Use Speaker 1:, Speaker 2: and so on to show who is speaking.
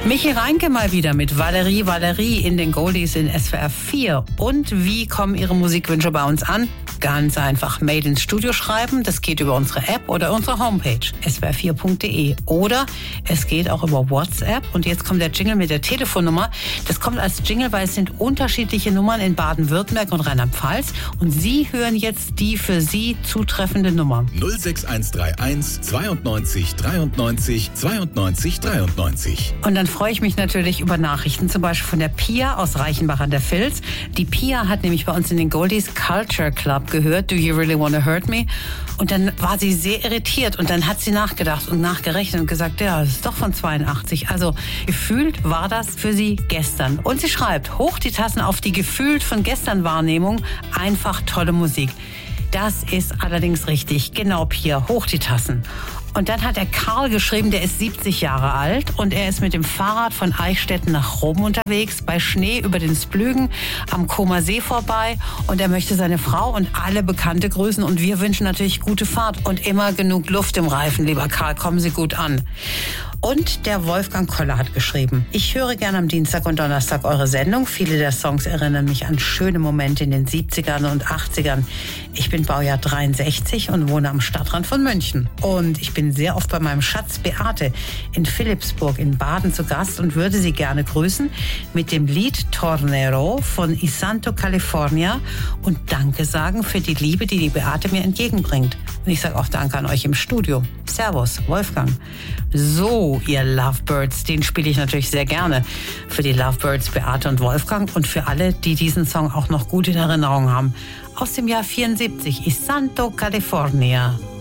Speaker 1: Michi Reinke mal wieder mit Valerie in den Goldies in SWR 4. Und wie kommen Ihre Musikwünsche bei uns an? Ganz einfach Mail ins Studio schreiben. Das geht über unsere App oder unsere Homepage swr4.de. Oder es geht auch über WhatsApp. Und jetzt kommt der Jingle mit der Telefonnummer. Das kommt als Jingle, weil es sind unterschiedliche Nummern in Baden-Württemberg und Rheinland-Pfalz. Und Sie hören jetzt die für Sie zutreffende Nummer.
Speaker 2: 06131 92 93 92 93.
Speaker 1: Und dann freue ich mich natürlich über Nachrichten, zum Beispiel von der Pia aus Reichenbach an der Vils. Die Pia hat nämlich bei uns in den Goldies Culture Club gehört, Do You Really Wanna Hurt Me? Und dann war sie sehr irritiert und dann hat sie nachgedacht und nachgerechnet und gesagt, ja, das ist doch von 82. Also gefühlt war das für sie gestern. Und sie schreibt, hoch die Tassen auf die gefühlt von gestern Wahrnehmung, einfach tolle Musik. Das ist allerdings richtig. Genau, Pia, hoch die Tassen. Und dann hat der Karl geschrieben, der ist 70 Jahre alt und er ist mit dem Fahrrad von Eichstätten nach Rom unterwegs, bei Schnee über den Splügen am Comer See vorbei und er möchte seine Frau und alle Bekannte grüßen und wir wünschen natürlich gute Fahrt und immer genug Luft im Reifen, lieber Karl, kommen Sie gut an. Und der Wolfgang Koller hat geschrieben, ich höre gerne am Dienstag und Donnerstag eure Sendung. Viele der Songs erinnern mich an schöne Momente in den 70ern und 80ern. Ich bin Baujahr 63 und wohne am Stadtrand von München. Und ich bin sehr oft bei meinem Schatz Beate in Philippsburg in Baden zu Gast und würde sie gerne grüßen mit dem Lied Tornero von Isanto California und Danke sagen für die Liebe, die die Beate mir entgegenbringt. Und ich sage auch Danke an euch im Studio. Servus, Wolfgang. So, ihr Lovebirds, den spiele ich natürlich sehr gerne. Für die Lovebirds Beate und Wolfgang und für alle, die diesen Song auch noch gut in Erinnerung haben. Aus dem Jahr 74, Isanto California.